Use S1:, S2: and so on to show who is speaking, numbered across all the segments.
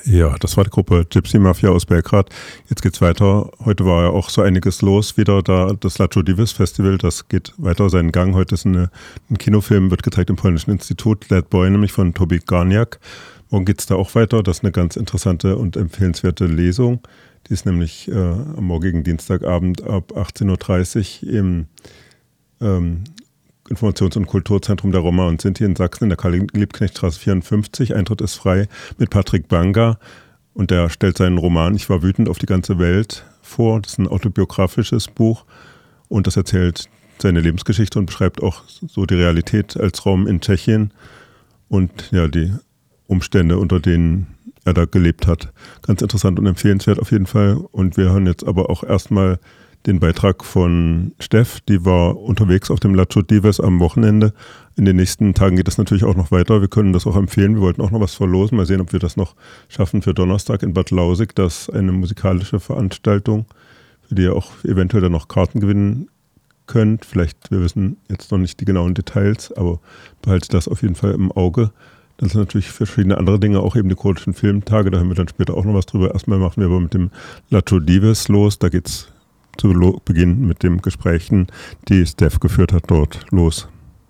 S1: Ja, das war die Gruppe Gypsy Mafia aus Belgrad. Jetzt geht's weiter. Heute war ja auch so einiges los wieder, da das Lacho Dives Festival, das geht weiter seinen Gang. Heute ist ein Kinofilm, wird gezeigt im Polnischen Institut, Led Boy, nämlich von Tobi Garniak. Morgen geht's da auch weiter. Das ist eine ganz interessante und empfehlenswerte Lesung. Die ist nämlich am morgigen Dienstagabend ab 18.30 Uhr im Informations- und Kulturzentrum der Roma und Sinti in Sachsen in der Karl-Liebknecht-Straße 54. Eintritt ist frei mit Patrick Banga und der stellt seinen Roman Ich war wütend auf die ganze Welt vor. Das ist ein autobiografisches Buch und das erzählt seine Lebensgeschichte und beschreibt auch so die Realität als Rom in Tschechien und ja, die Umstände, unter denen er da gelebt hat. Ganz interessant und empfehlenswert auf jeden Fall. Und wir hören jetzt aber auch erstmal den Beitrag von Steff, die war unterwegs auf dem Lacho Dives am Wochenende. In den nächsten Tagen geht es natürlich auch noch weiter. Wir können das auch empfehlen. Wir wollten auch noch was verlosen. Mal sehen, ob wir das noch schaffen für Donnerstag in Bad Lausig. Das ist eine musikalische Veranstaltung, für die ihr auch eventuell dann noch Karten gewinnen könnt. Vielleicht, wir wissen jetzt noch nicht die genauen Details, aber behaltet das auf jeden Fall im Auge. Dann sind natürlich verschiedene andere Dinge, auch eben die kurdischen Filmtage. Da hören wir dann später auch noch was drüber. Erstmal machen wir aber mit dem Lacho Dives los. Da geht's zu Beginn mit den Gesprächen, die Steph geführt hat, dort los.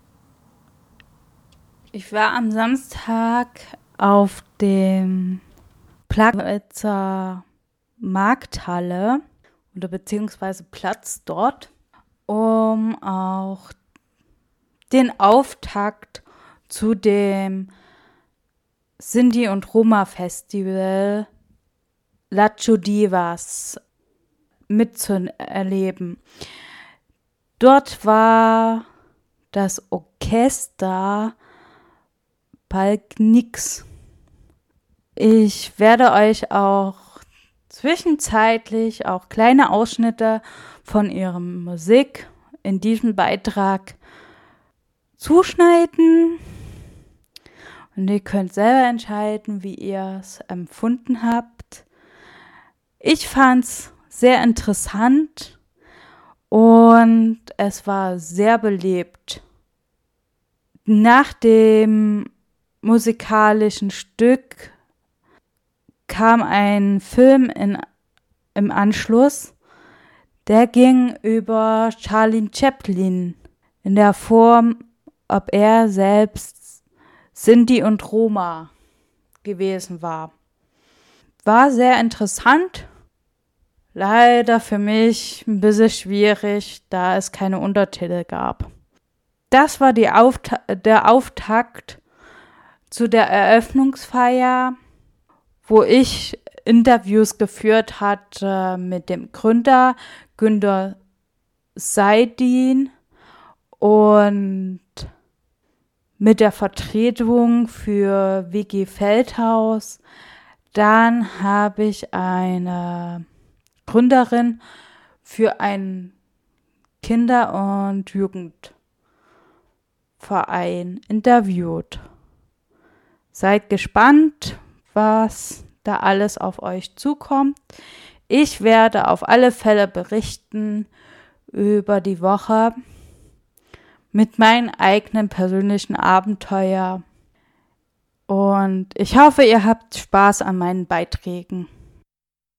S2: Ich war am Samstag auf dem Plagwitzer Markthalle oder beziehungsweise Platz dort, um auch den Auftakt zu dem Sinti- und Roma-Festival Lacho Dives mitzuerleben. Dort war das Orchester Palknix. Ich werde euch auch zwischenzeitlich auch kleine Ausschnitte von ihrer Musik in diesem Beitrag zuschneiden. Und ihr könnt selber entscheiden, wie ihr es empfunden habt. Ich fand's sehr interessant und es war sehr belebt. Nach dem musikalischen Stück kam ein Film im Anschluss, der ging über Charlie Chaplin in der Form, ob er selbst Sinti und Roma gewesen war. War sehr interessant. Leider für mich ein bisschen schwierig, da es keine Untertitel gab. Das war der Auftakt zu der Eröffnungsfeier, wo ich Interviews geführt hatte mit dem Gründer Günter Seidin und mit der Vertretung für WG Feldhaus. Dann habe ich eine Gründerin für einen Kinder- und Jugendverein interviewt. Seid gespannt, was da alles auf euch zukommt. Ich werde auf alle Fälle berichten über die Woche mit meinen eigenen persönlichen Abenteuer. Und ich hoffe, ihr habt Spaß an meinen Beiträgen.